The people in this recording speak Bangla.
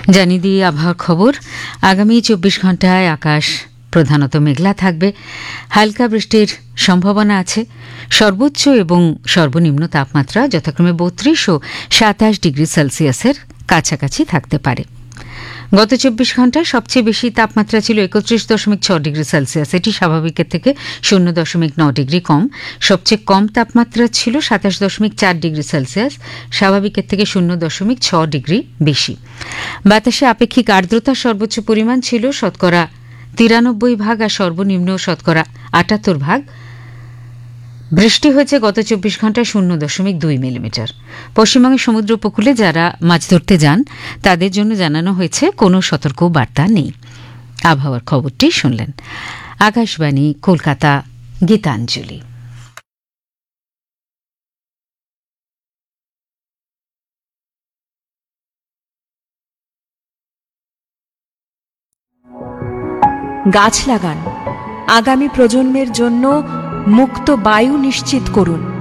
জানিয়ে দিয়ে আবহাওয়ার খবর। আগামী 24 ঘণ্টায় আকাশ প্রধানত মেঘলা থাকবে, হালকা বৃষ্টির সম্ভাবনা আছে। সর্বোচ্চ এবং সর্বনিম্ন তাপমাত্রা যথাক্রমে 32 ও 27 ডিগ্রি সেলসিয়াসের কাছাকাছি থাকতে পারে। গত 24 ঘণ্টায় সবচেয়ে বেশি তাপমাত্রা ছিল 31.6 ডিগ্রি সেলসিয়াস, এটি স্বাভাবিকের থেকে 0.9 ডিগ্রি কম। সবচেয়ে কম তাপমাত্রা ছিল 27.4 ডিগ্রি সেলসিয়াস, স্বাভাবিকের থেকে 0.6 ডিগ্রি বেশি। বাতাসে আপেক্ষিক আর্দ্রতার সর্বোচ্চ পরিমাণ ছিল শতকরা 93% আর সর্বনিম্ন শতকরা 78%। বৃষ্টি হয়েছে গত 24 ঘণ্টায় 0.2 মিলিমিটার। পশ্চিমবঙ্গের সমুদ্র উপকূলে যারা মাছ ধরতে যান তাদের জন্য জানানো হয়েছে কোনো সতর্ক বার্তা নেই। আবহাওয়ার খবরটি শুনলেন। আকাশবাণী কলকাতা, গীতাঞ্জলি। গাছ লাগান, আগামী প্রজন্মের জন্য মুক্ত বায়ু নিশ্চিত করুন।